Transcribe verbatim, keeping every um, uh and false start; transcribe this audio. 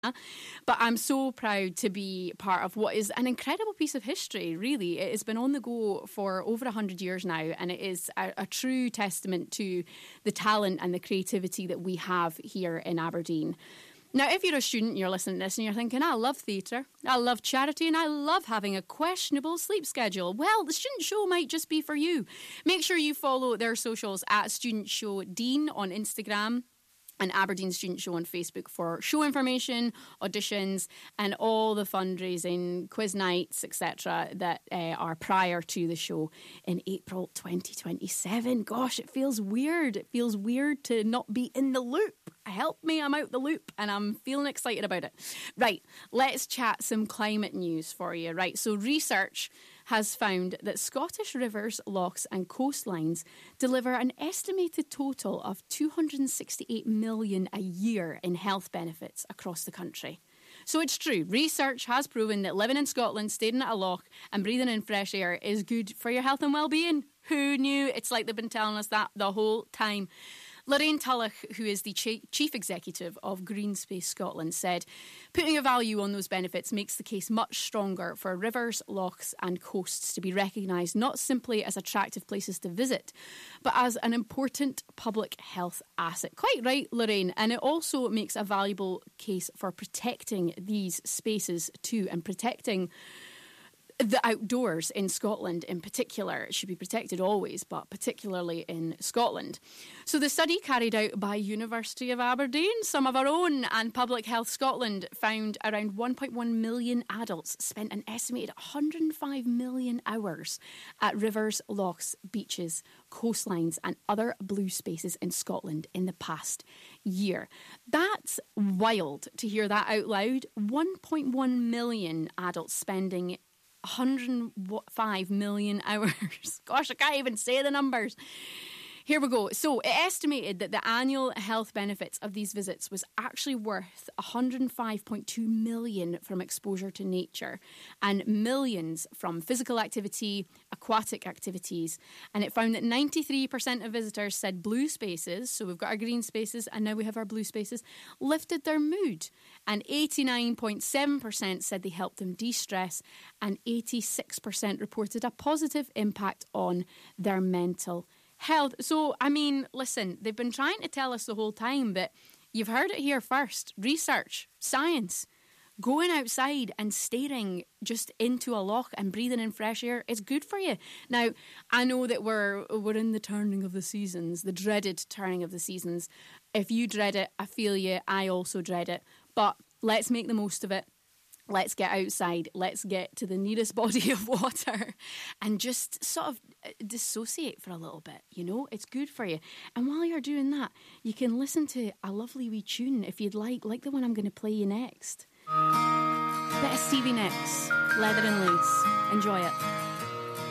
But I'm so proud to be part of what is an incredible piece of history, really. It has been on the go for over one hundred years now, and it is a, a true testament to the talent and the creativity that we have here in Aberdeen. Now, if you're a student, you're listening to this and you're thinking, I love theatre, I love charity, and I love having a questionable sleep schedule. Well, the Student Show might just be for you. Make sure you follow their socials at Student Show Dean on Instagram and Aberdeen Student Show on Facebook for show information, auditions, and all the fundraising, quiz nights, et cetera that uh, are prior to the show in April twenty twenty-seven. Gosh, it feels weird. It feels weird to not be in the loop. Help me, I'm out the loop and I'm feeling excited about it. Right, let's chat some climate news for you. Right, so research has found that Scottish rivers, lochs and coastlines deliver an estimated total of two hundred sixty-eight million a year in health benefits across the country. So it's true, research has proven that living in Scotland, staying at a loch and breathing in fresh air is good for your health and well-being. Who knew? It's like they've been telling us that the whole time. Lorraine Tulloch, who is the Chief Executive of Green Space Scotland, said, putting a value on those benefits makes the case much stronger for rivers, lochs and coasts to be recognised not simply as attractive places to visit, but as an important public health asset. Quite right, Lorraine. And it also makes a valuable case for protecting these spaces too, and protecting the outdoors in Scotland in particular. It should be protected always, but particularly in Scotland. So the study carried out by University of Aberdeen, some of our own, and Public Health Scotland found around one point one million adults spent an estimated one hundred five million hours at rivers, lochs, beaches, coastlines and other blue spaces in Scotland in the past year. That's wild to hear that out loud. one point one million adults spending one hundred five million hours. Gosh, I can't even say the numbers. Here we go. So it estimated that the annual health benefits of these visits was actually worth one hundred five point two million from exposure to nature and millions from physical activity, aquatic activities. And it found that ninety-three percent of visitors said blue spaces, so we've got our green spaces and now we have our blue spaces, lifted their mood. And eighty-nine point seven percent said they helped them de-stress, and eighty-six percent reported a positive impact on their mental health. So, I mean, listen, they've been trying to tell us the whole time, but you've heard it here first. Research, science, going outside and staring just into a loch and breathing in fresh air is good for you. Now, I know that we're we're in the turning of the seasons, the dreaded turning of the seasons. If you dread it, I feel you. I also dread it. But let's make the most of it. Let's get outside, let's get to the nearest body of water and just sort of dissociate for a little bit, you know, it's good for you. And while you're doing that, you can listen to a lovely wee tune if you'd like, like the one I'm going to play you next. Bit of Stevie Nicks, Leather and Lace. Enjoy it.